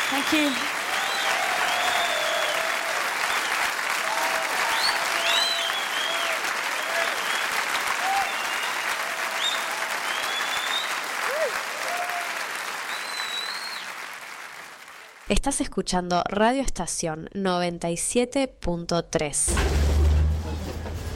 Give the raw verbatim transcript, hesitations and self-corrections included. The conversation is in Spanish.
Thank you. Estás escuchando Radio Estación noventa y siete punto tres.